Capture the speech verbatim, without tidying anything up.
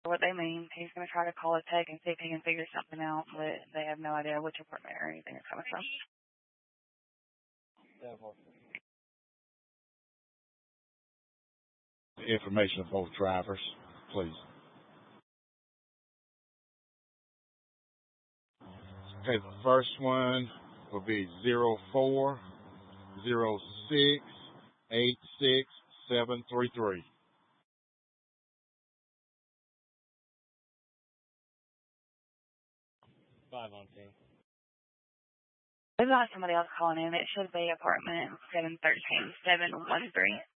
what they mean. He's going to try to call a tech and see if he can figure something out, but they have no idea which apartment or anything it's coming from. Information of both drivers, please. Okay, the first one will be zero four zero six eight six seven three three. Five on team. We've got somebody else calling in. It should be apartment seven thirteen, seven one three.